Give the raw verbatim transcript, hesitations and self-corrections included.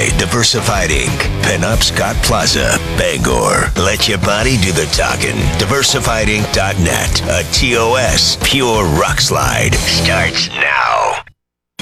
by Diversified Incorporated. Pinup Scott Plaza, Bangor. Let your body do the talking. diversified inc dot net. A T O S Pure Rock Slide starts now.